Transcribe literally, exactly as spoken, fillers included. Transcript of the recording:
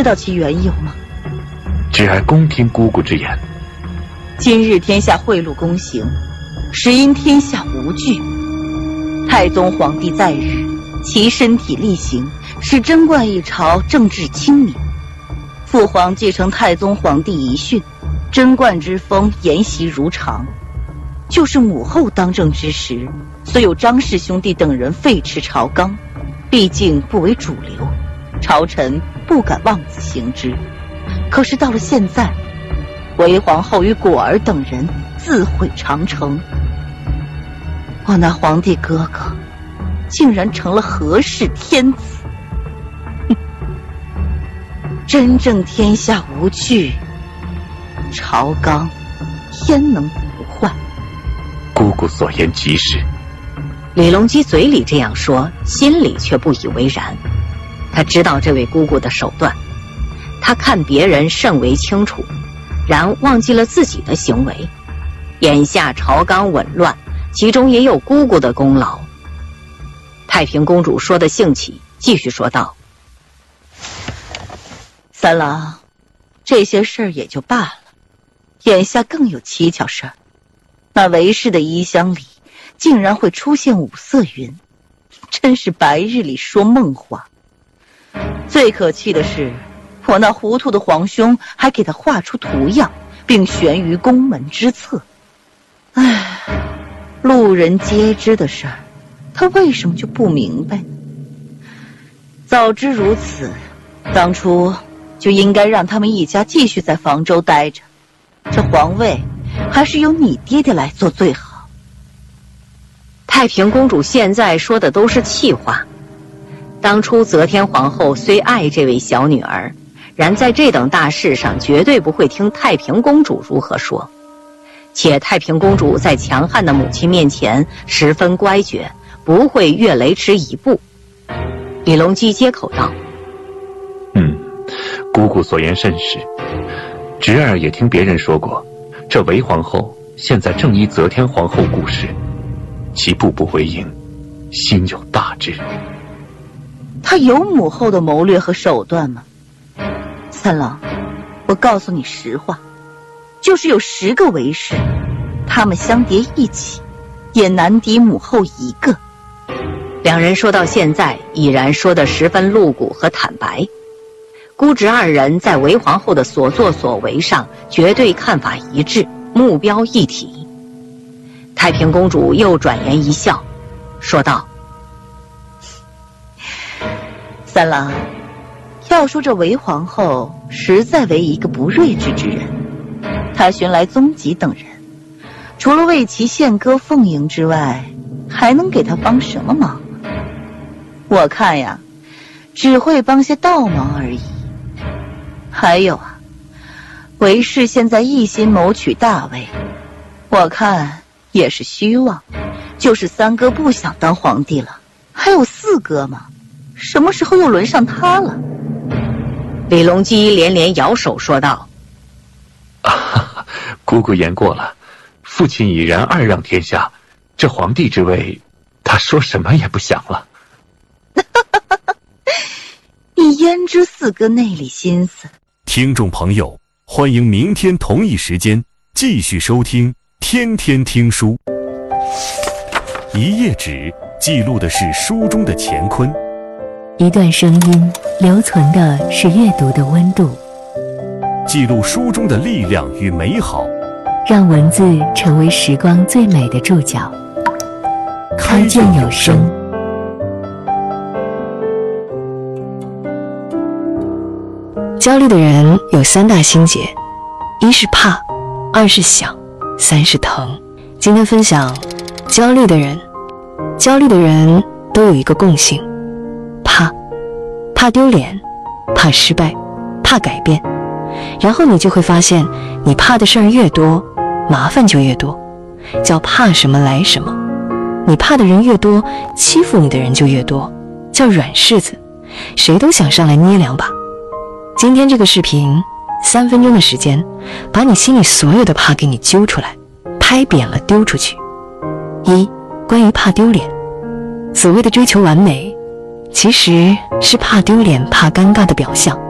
知道其缘由吗？ 侄儿恭听姑姑之言。 今日天下贿赂公行，实因天下无据。太宗皇帝在日，其身体力行，使贞观一朝政治清明。父皇继承太宗皇帝遗训，贞观之风沿袭如常。就是母后当政之时，虽有张氏兄弟等人废斥朝纲，毕竟不为主流，朝臣不敢妄自行之。可是到了现在，韦皇后与果儿等人自毁长城，我那皇帝哥哥竟然成了何氏天子。哼，真正天下无据，朝纲焉能不坏？ 姑姑所言极是。 李隆基嘴里这样说，心里却不以为然。他知道这位姑姑的手段，他看别人甚为清楚，然忘记了自己的行为。眼下朝纲紊乱，其中也有姑姑的功劳。太平公主说的兴起，继续说道： 三郎，这些事儿也就罢了，眼下更有蹊跷事儿。那韦氏的衣箱里竟然会出现五色云，真是白日里说梦话。最可气的是，我那糊涂的皇兄还给他画出图样，并悬于宫门之侧。唉，路人皆知的事儿，他为什么就不明白？早知如此，当初就应该让他们一家继续在房州待着，这皇位还是由你爹爹来做最好。 太平公主现在说的都是气话。当初则天皇后虽爱这位小女儿，然在这等大事上绝对不会听太平公主如何说。且太平公主在强悍的母亲面前十分乖觉，不会越雷池一步。李隆基接口道： 嗯，姑姑所言甚是。侄儿也听别人说过，这韦皇后现在正依则天皇后故事，其步步为营，心有大志。 他有母后的谋略和手段吗？三郎，我告诉你实话，就是有十个韦氏，他们相叠一起，也难敌母后一个。 两人说到现在，已然说得十分露骨和坦白。姑侄二人在韦皇后的所作所为上绝对看法一致，目标一体。太平公主又转颜一笑，说道： 三郎，要说这韦皇后实在为一个不睿智之人，她寻来宗吉等人，除了为其献歌奉迎之外，还能给她帮什么忙？我看呀，只会帮些倒忙而已。还有啊，韦氏现在一心谋取大位，我看也是虚妄。就是三哥不想当皇帝了，还有四哥嘛，什么时候又轮上他了？ 李隆基连连摇手说道： 啊，姑姑言过了，父亲已然二让天下，这皇帝之位，他说什么也不想了。 你焉知四哥内里心思？ 听众朋友，欢迎明天同一时间继续收听《天天听书》。一页纸记录的是书中的乾坤， 一段声音留存的是阅读的温度， 记录书中的力量与美好， 让文字成为时光最美的注脚。开卷有声。 焦虑的人有三大心结，一是怕，二是想，三是疼。今天分享焦虑的人。焦虑的人都有一个共性，怕，怕丢脸，怕失败，怕改变。然后你就会发现，你怕的事儿越多，麻烦就越多，叫怕什么来什么。你怕的人越多，欺负你的人就越多，叫软柿子，谁都想上来捏两把。今天这个视频三分钟的时间，把你心里所有的怕给你揪出来，拍扁了丢出去。一，关于怕丢脸。所谓的追求完美，其实是怕丢脸怕尴尬的表象。